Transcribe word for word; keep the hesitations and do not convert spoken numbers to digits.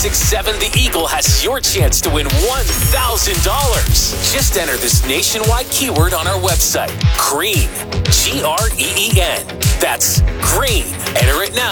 six seven, The Eagle has your chance to win one thousand dollars. Just enter this nationwide keyword on our website, GREEN, G R E E N. That's GREEN. Enter it now